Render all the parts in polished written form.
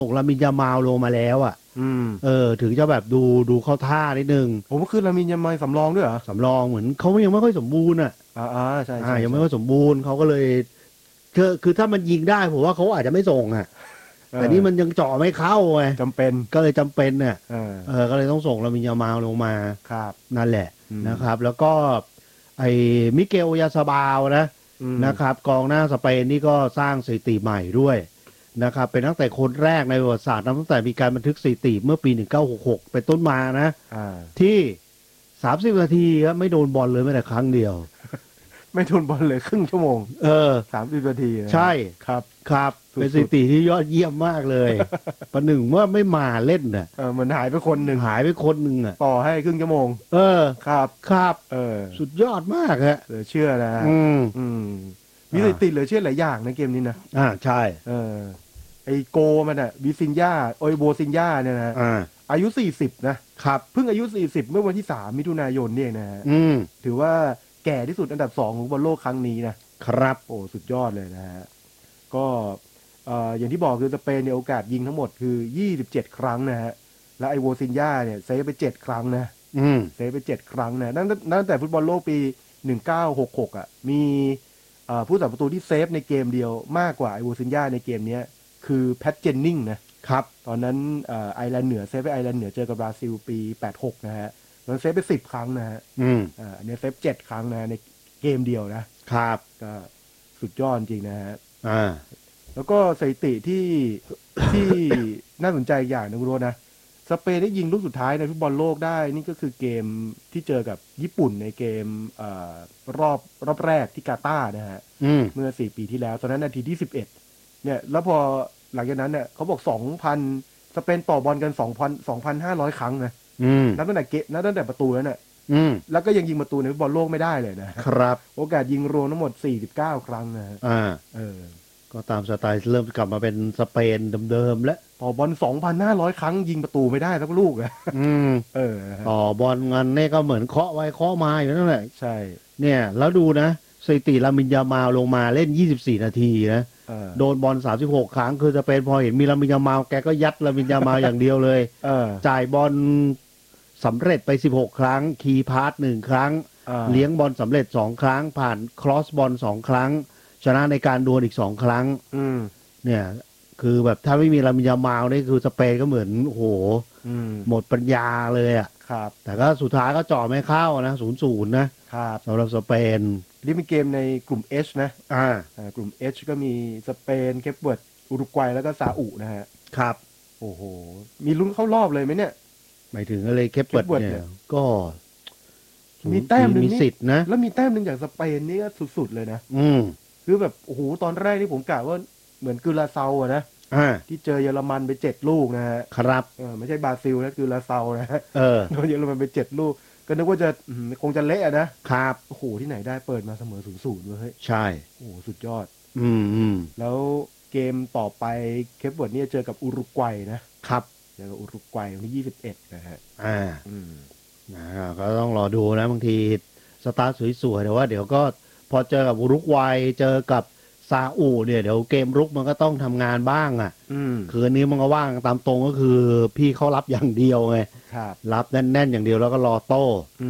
ส่งลามินยามาลลงมาแล้วอ่ะถึงจะแบบดูเข้าท่านิดนึงผมก็คือลามินยามาสำรองด้วยเหรอสำรองเหมือนเขายังไม่ค่อยสมบูรณ์อ่ะใช่ใช่ยังไม่ค่อยสมบูรณ์เขาก็เลยคือถ้ามันยิงได้ผมว่าเขาอาจจะไม่ส่งอ่ะแต่นี่มันยังเจาะไม่เข้าไงจำเป็นก็เลยจำเป็นเนี่ยก็เลยต้องส่งลามินยามาลงมาครับนั่นแหละนะครับแล้วก็ไอ้มิเกลยาซาบาวนะครับกองหน้าสเปนนี่ก็สร้างสถิติใหม่ด้วยนะครับเป็นตั้งแต่คนแรกในประวัติศาสตร์ตั้งแต่มีการบันทึกสถิติเมื่อปี1966เป็นต้นมานะที่30 นาทีครับไม่โดนบอลเลยแม้แต่ครั้งเดียวไม่โดนบอลเลยครึ่งชั่วโมง30 นาทีใช่ครับเป็นสถิติที่ยอดเยี่ยมมากเลยประหนึ่งว่าไม่มาเล่นน่ะเหมือนหายไปคนหนึ่งอ่ะต่อให้ครึ่งชั่วโมงครับสุดยอดมากฮะเหลือเชื่อนะมีสถิติเหลือเชื่อหลายอย่างในเกมนี้นะใช่ไอโกมันอ่ะวิซินญาโอยโบซินญาเนี่ยนะอายุ40นะครับเพิ่งอายุ40เมื่อวันที่3 มิถุนายนนี่นะฮะถือว่าแก่ที่สุดอันดับ2ของบอลโลกครั้งนี้นะครับโอ้สุดยอดเลยนะฮะก็อย่างที่บอกคือสเปนเนี่ยโอกาสยิงทั้งหมดคือ27 ครั้งนะฮะและไอโวซินญาเนี่ยเซฟไป7 ครั้งนะเซฟไป7 ครั้งนะตั้งแต่ฟุตบอลโลกปี1966อ่ะมีผู้สาประตูที่เซฟในเกมเดียวมากกว่าไอโวซินญาในเกมนี้คือแพทเจนนิงนะครับตอนนั้นไอร์แลนด์เหนือเซฟไปไอร์แลนด์เหนือเจอกับบราซิลปี86นะฮะตอนเซฟไป10 ครั้งนะฮะอันนี้เซฟ7 ครั้งนะในเกมเดียวนะครับก็สุดยอดจริงนะฮะแล้วก็สถิติที่น่าสนใจอย่างนึงรู้นะสเปนได้ยิงลูกสุดท้ายในฟุตบอลโลกได้นี่ก็คือเกมที่เจอกับญี่ปุ่นในเกมรอบแรกที่กาตาร์นะฮะเมื่อ4 ปีที่แล้วตอนนั้นนาทีที่11เนี่ยแล้วพอหลังจากนั้นเนี่ยเขาบอก 2,000 สเปนต่อบอลกัน 2,500 ครั้งนะนับตั้งแต่ประตูแล้วเนี่ยแล้วก็ยังยิงประตูในฟุตบอลโลกไม่ได้เลยนะครับโอกาสยิงรวมทั้งหมด49 ครั้งนะฮะก็ตามสไตล์เริ่มกลับมาเป็นสเปนเดิมๆแล้วต่อบอล 2,500 ครั้งยิงประตูไม่ได้สักลูกต่อบอลงันนี่ก็เหมือนเคาะไว้เคาะมาอยู่นั่นแหละใช่เนี่ยแล้วดูนะสถิติลามินยามาลงมาเล่น24 นาทีนะโดนบอล36 ครั้งคือจะเป็นพอเห็นมีลามินยามาแกก็ยัดลามินยามาอย่างเดียวเลยจ่ายบอลสำเร็จไป16 ครั้งคีย์พาส1 ครั้งเลี้ยงบอลสำเร็จ2 ครั้งผ่านครอสบอล2 ครั้งชนะในการดวลอีก2 ครั้งเนี่ยคือแบบถ้าไม่มีลามินยามาลนี่คือสเปนก็เหมือนโอ้โหหมดปัญญาเลยอ่ะแต่ก็สุดท้ายก็จ่อไม่เข้านะ0-0นะครับสำหรับสเปนนี่เป็นเกมในกลุ่ม H นะกลุ่ม H ก็มีสเปนเคปเวิร์ดอุรุกวัยแล้วก็ซาอุนะฮะครับโอ้โหมีลุ้นเข้ารอบเลยไหมเนี่ยหมายถึงอะไรเคปเวิร์ดเนี่ยก็มีแต้มหนึ่งมีสิทธิ์นะแล้วมีแต้มหนึ่งอย่างสเปนนี่ก็สุดๆเลยนะคือแบบโอ้โหตอนแรกนี่ผมกะว่าเหมือนกุลาเซาอะนะที่เจอเยอรมันไป7 ลูกนะฮะครับไม่ใช่บราซิลนะกุลาเซานะฮะโดนเยอรมันไป7 ลูกก็นึกว่าจะคงจะเละนะครับโอ้โหที่ไหนได้เปิดมาเสมอ0-0เลยเฮ้ยใช่โอ้สุดยอดแล้วเกมต่อไปเคปเวิร์ดเนี่ยเจอกับอุรุกวัยนะครับเจอกับอุรุกวัยวันที่21นะฮะก็ต้องรอดูนะบางทีสตาร์ทสวยๆแต่ว่าเดี๋ยวก็พอเจอกับอุรุกวัยเจอกับซาอุเนี่ยเดี๋ยวเกมรุกมันก็ต้องทำงานบ้างคืนนี้มันก็ว่างตามตรงก็คือพี่เขารับอย่างเดียวไงรับแน่นๆอย่างเดียวแล้วก็รอโต้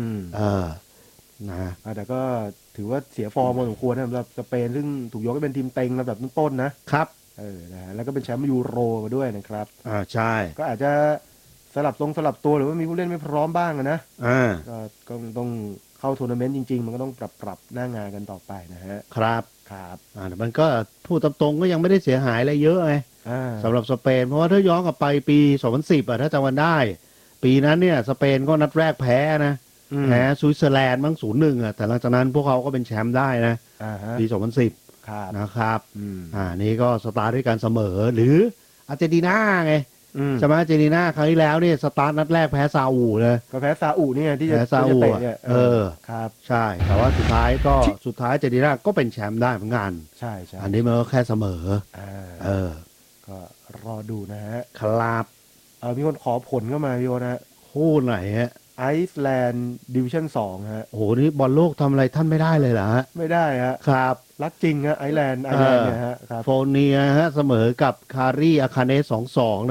นะแต่ก็ถือว่าเสียฟอร์มพอสมควรนะสำหรับสเปนซึ่งถูกยกให้เป็นทีมเต็งลำดับต้นๆนะครับนะแล้วก็เป็นแชมป์ยูโรมาด้วยนะครับใช่ก็อาจจะสลับตัวหรือว่ามีผู้เล่นไม่พร้อมบ้างนะก็ต้องเข้าทัวร์นาเมนต์จริงๆมันก็ต้องปรับหน้างานกันต่อไปนะฮะครับแต่มันก็พูดตรงๆก็ยังไม่ได้เสียหายอะไรเยอะไงสำหรับสเปนเพราะว่าถ้าย้อนกลับไปปี2010ถ้าจำกันได้ปีนั้นเนี่ยสเปนก็นัดแรกแพ้นะแพ้สวิตเซอร์แลนด์มั้ง0-1แต่หลังจากนั้นพวกเขาก็เป็นแชมป์ได้นะปี2010นะครับนี่ก็สตาร์ทด้วยการเสมอหรืออาร์เจนตินาไงใช่ไหมอาร์เจนตินาครั้งที่แล้วเนี่ยสตาร์ทนัดแรกแพ้ซาอุเลยก็แพ้ซาอุนี่ที่จะเตะเนี่ยครับใช่แต่ว่าสุดท้ายอาร์เจนตินาก็เป็นแชมป์ได้เหมือนกันใช่อันนี้มันก็แค่เสมอก็รอดูนะฮะครับมีคนขอผลเข้ามาพี่โอนะคู่ไหนฮะไอซ์แลนด์ดิวิชั่น2ฮะโอ้โหนี่บอลโลกทำอะไรท่านไม่ได้เลยเหรอฮะไม่ได้ฮะครับรักจริงฮะไอซ์แลนด์เนี่ยฮะครับโฟเนียฮะเสมอกับคารีอาคาเนส2-2